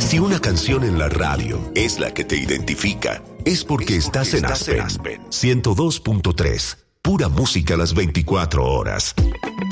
Si una canción en la radio es la que te identifica, es porque estás en Aspen 102.3. Pura música las 24 horas.